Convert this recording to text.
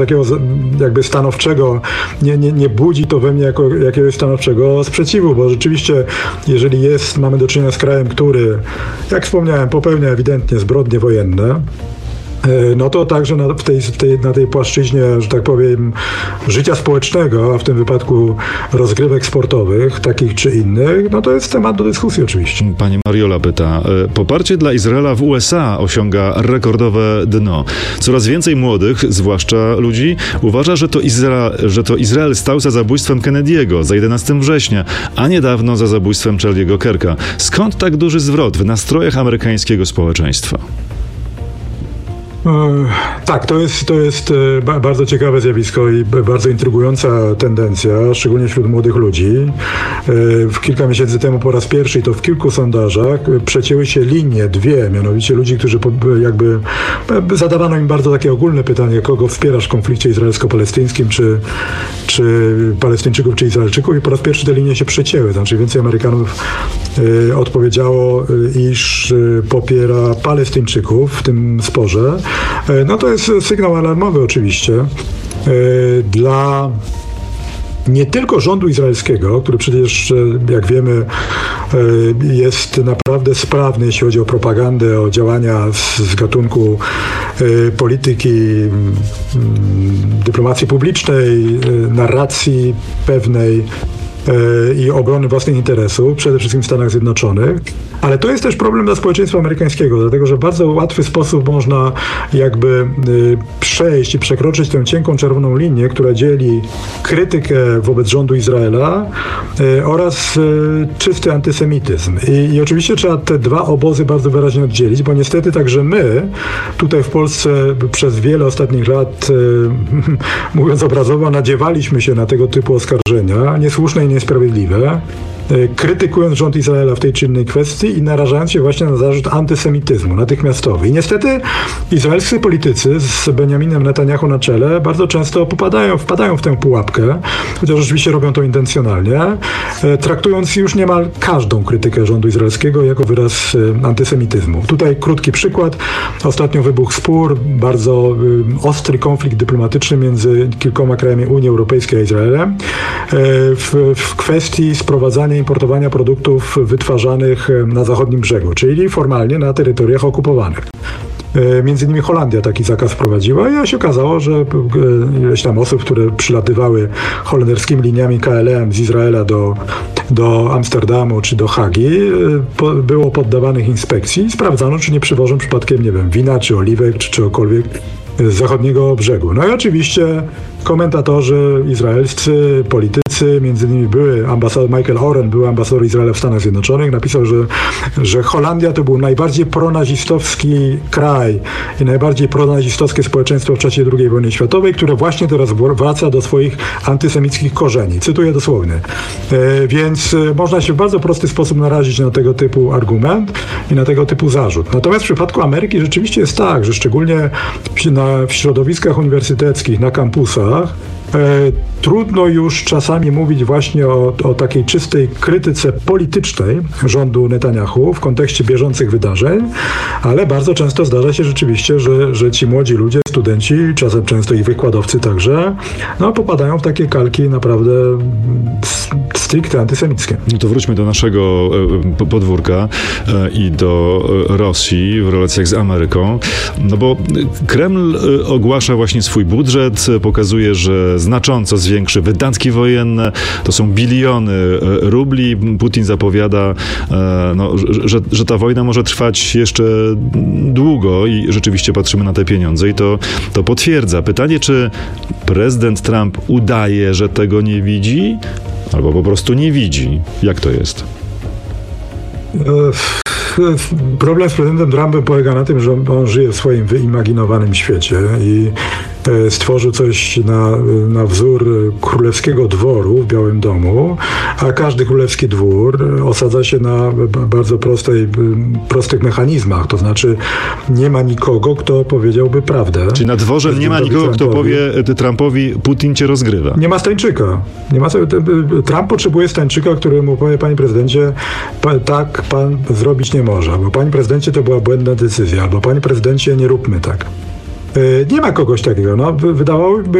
takiego jakby stanowczego, nie budzi to we mnie jakiegoś stanowczego sprzeciwu, bo rzeczywiście, jeżeli mamy do czynienia z krajem, który, jak wspomniałem, popełnia ewidentnie zbrodnie wojenne, no to także na tej płaszczyźnie, że tak powiem, życia społecznego, a w tym wypadku rozgrywek sportowych, takich czy innych, no to jest temat do dyskusji oczywiście. Pani Mariola pyta, poparcie dla Izraela w USA osiąga rekordowe dno. Coraz więcej młodych, zwłaszcza ludzi, uważa, że to Izrael stał za zabójstwem Kennedy'ego, za 11 września, a niedawno za zabójstwem Charlie'ego Kirka. Skąd tak duży zwrot w nastrojach amerykańskiego społeczeństwa? Tak, to jest bardzo ciekawe zjawisko i bardzo intrygująca tendencja, szczególnie wśród młodych ludzi. Kilka miesięcy temu po raz pierwszy, i to w kilku sondażach, przecięły się linie, mianowicie ludzi, którzy jakby zadawano im bardzo takie ogólne pytanie, kogo wspierasz w konflikcie izraelsko-palestyńskim, czy Palestyńczyków, czy Izraelczyków, i po raz pierwszy te linie się przecięły. Znaczy więcej Amerykanów odpowiedziało, iż popiera Palestyńczyków w tym sporze. No to jest sygnał alarmowy oczywiście dla nie tylko rządu izraelskiego, który przecież, jak wiemy, jest naprawdę sprawny, jeśli chodzi o propagandę, o działania z gatunku polityki, dyplomacji publicznej, narracji pewnej i obrony własnych interesów, przede wszystkim w Stanach Zjednoczonych. Ale to jest też problem dla społeczeństwa amerykańskiego, dlatego że w bardzo łatwy sposób można jakby przejść i przekroczyć tę cienką czerwoną linię, która dzieli krytykę wobec rządu Izraela oraz czysty antysemityzm. I oczywiście trzeba te dwa obozy bardzo wyraźnie oddzielić, bo niestety także my tutaj w Polsce przez wiele ostatnich lat, mówiąc obrazowo, nadziewaliśmy się na tego typu oskarżenia, niesłuszne i niesprawiedliwe, krytykując rząd Izraela w tej czy innej kwestii i narażając się właśnie na zarzut antysemityzmu natychmiastowy. I niestety izraelscy politycy z Benjaminem Netanyahu na czele bardzo często wpadają w tę pułapkę, chociaż oczywiście robią to intencjonalnie, traktując już niemal każdą krytykę rządu izraelskiego jako wyraz antysemityzmu. Tutaj krótki przykład. Ostatnio wybuchł spór, bardzo ostry konflikt dyplomatyczny między kilkoma krajami Unii Europejskiej a Izraelem w kwestii sprowadzania importowania produktów wytwarzanych na zachodnim brzegu, czyli formalnie na terytoriach okupowanych. Między innymi Holandia taki zakaz wprowadziła i się okazało, że ileś tam osób, które przylatywały holenderskimi liniami KLM z Izraela do Amsterdamu czy do Hagi, było poddawanych inspekcji i sprawdzano, czy nie przywożą przypadkiem, nie wiem, wina, czy oliwek, czy czegokolwiek z zachodniego brzegu. No i oczywiście komentatorzy izraelscy, politycy, między innymi Michael Oren, były ambasador Izraela w Stanach Zjednoczonych, napisał, że Holandia to był najbardziej pronazistowski kraj i najbardziej pronazistowskie społeczeństwo w czasie II wojny światowej, które właśnie teraz wraca do swoich antysemickich korzeni. Cytuję dosłownie. Więc można się w bardzo prosty sposób narazić na tego typu argument i na tego typu zarzut. Natomiast w przypadku Ameryki rzeczywiście jest tak, że szczególnie w środowiskach uniwersyteckich, na kampusach, trudno już czasami mówić właśnie o takiej czystej krytyce politycznej rządu Netanyahu w kontekście bieżących wydarzeń, ale bardzo często zdarza się rzeczywiście, że ci młodzi ludzie, studenci, czasem często ich wykładowcy także, popadają w takie kalki naprawdę stricte antysemickie. No to wróćmy do naszego podwórka i do Rosji w relacjach z Ameryką, no bo Kreml ogłasza właśnie swój budżet, pokazuje, że znacząco zwiększy wydatki wojenne, to są biliony rubli. Putin zapowiada, że ta wojna może trwać jeszcze długo i rzeczywiście patrzymy na te pieniądze i to potwierdza. Pytanie, czy prezydent Trump udaje, że tego nie widzi, albo po prostu nie widzi. Jak to jest? Problem z prezydentem Trumpem polega na tym, że on żyje w swoim wyimaginowanym świecie i stworzył coś na wzór królewskiego dworu w Białym Domu, a każdy królewski dwór osadza się na bardzo prostych mechanizmach. To znaczy nie ma nikogo, kto powiedziałby prawdę. Czyli na dworze nie ma nikogo, kto powie Trumpowi, Putin cię rozgrywa. Nie ma stańczyka. Trump potrzebuje stańczyka, który mu powie, panie prezydencie, tak pan zrobić nie może, albo panie prezydencie, to była błędna decyzja, albo panie prezydencie, nie róbmy tak. Nie ma kogoś takiego. No, wydawałoby